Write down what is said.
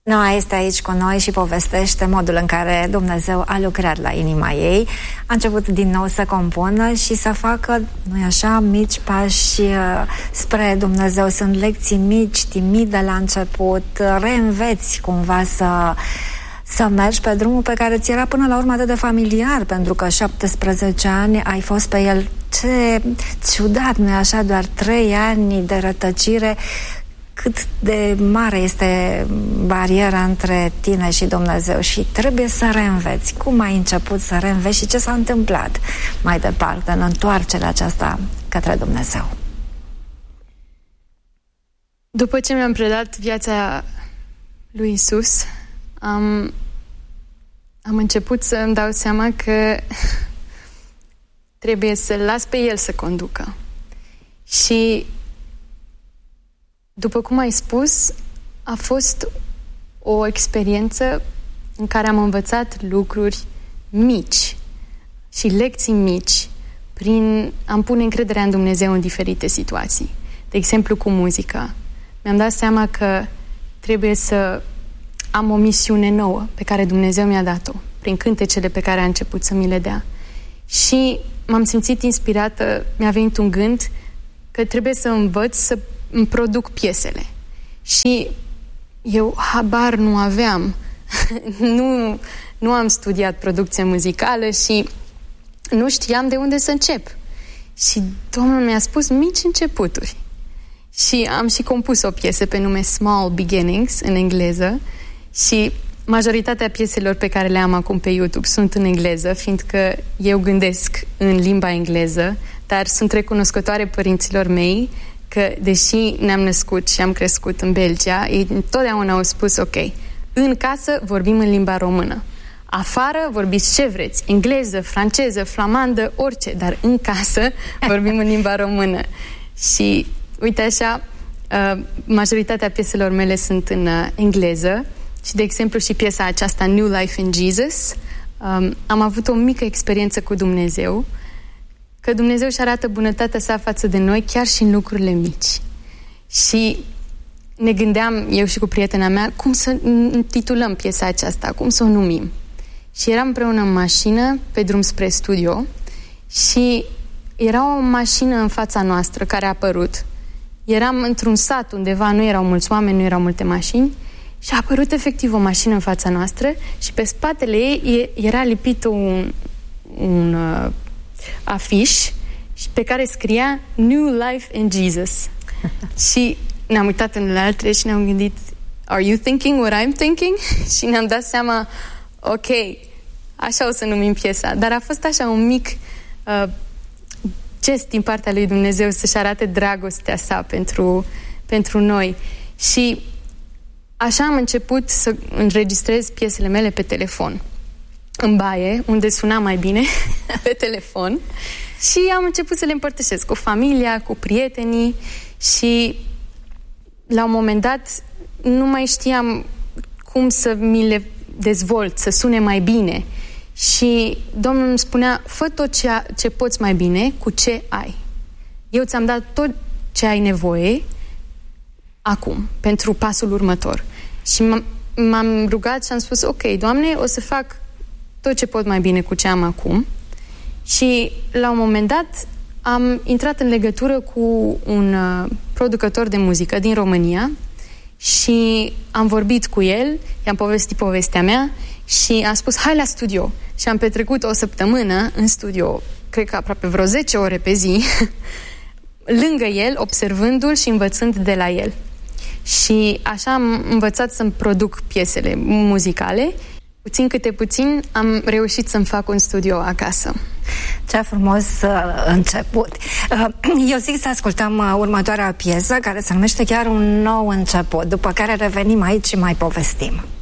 Noa este aici cu noi și povestește modul în care Dumnezeu a lucrat la inima ei. A început din nou să compună și să facă, nu-i așa, mici pași spre Dumnezeu. Sunt lecții mici, timide la început, reînveți cumva să mergi pe drumul pe care ți era până la urmă atât de familiar, pentru că 17 ani ai fost pe el. Ce ciudat, nu-i așa, doar 3 ani de rătăcire. Cât de mare este bariera între tine și Dumnezeu și trebuie să reînveți. Cum ai început să reînveți și ce s-a întâmplat mai departe în întoarcerea aceasta către Dumnezeu? După ce mi-am predat viața lui Isus, am început să îmi dau seama că trebuie să-L las pe El să conducă. Și după cum ai spus, a fost o experiență în care am învățat lucruri mici și lecții mici prin a-mi pune încrederea în Dumnezeu în diferite situații. De exemplu, cu muzica. Mi-am dat seama că trebuie să am o misiune nouă pe care Dumnezeu mi-a dat-o, prin cântecele pe care a început să mi le dea. Și m-am simțit inspirată, mi-a venit un gând că trebuie să învăț să îmi produc piesele. Și eu habar nu aveam. Nu am studiat producție muzicală și nu știam de unde să încep. Și Domnul mi-a spus mici începuturi. Și am și compus o piesă pe nume Small Beginnings în engleză și majoritatea pieselor pe care le am acum pe YouTube sunt în engleză, fiindcă eu gândesc în limba engleză, dar sunt recunoscătoare părinților mei că, deși ne-am născut și am crescut în Belgia, ei întotdeauna au spus, ok, în casă vorbim în limba română. Afară vorbiți ce vreți, engleză, franceză, flamandă, orice, dar în casă vorbim în limba română. Și, uite așa, majoritatea pieselor mele sunt în engleză și, de exemplu, și piesa aceasta, New Life in Jesus, am avut o mică experiență cu Dumnezeu, că Dumnezeu își arată bunătatea sa față de noi chiar și în lucrurile mici. Și ne gândeam, eu și cu prietena mea, cum să intitulăm piesa aceasta, cum să o numim. Și eram împreună în mașină, pe drum spre studio, și era o mașină în fața noastră care a apărut. Eram într-un sat undeva, nu erau mulți oameni, nu erau multe mașini, și a apărut efectiv o mașină în fața noastră și pe spatele ei era lipit un afiș pe care scria New Life in Jesus. Și ne-am uitat în altele și ne-am gândit, are you thinking what I'm thinking? Și ne-am dat seama, ok, așa o să numim piesa. Dar a fost așa un mic gest din partea lui Dumnezeu să-și arate dragostea sa pentru noi. Și așa am început să înregistrez piesele mele pe telefon, în baie, unde suna mai bine pe telefon, și am început să le împărtășesc cu familia, cu prietenii și la un moment dat nu mai știam cum să mi le dezvolt, să sune mai bine. Și Domnul îmi spunea, fă tot ce poți mai bine cu ce ai. Eu ți-am dat tot ce ai nevoie acum, pentru pasul următor. Și m-am rugat și am spus, ok, Doamne, o să fac tot ce pot mai bine cu ce am acum. Și la un moment dat am intrat în legătură cu un producător de muzică din România și am vorbit cu el, i-am povestit povestea mea și am spus, hai la studio. Și am petrecut o săptămână în studio, cred că aproape vreo 10 ore pe zi, lângă el, observându-l și învățând de la el. Și așa am învățat să-mi produc piesele muzicale. Puțin câte puțin am reușit să-mi fac un studio acasă. Ce frumos început! Eu zic să ascultăm următoarea piesă, care se numește chiar Un nou început, după care revenim aici și mai povestim.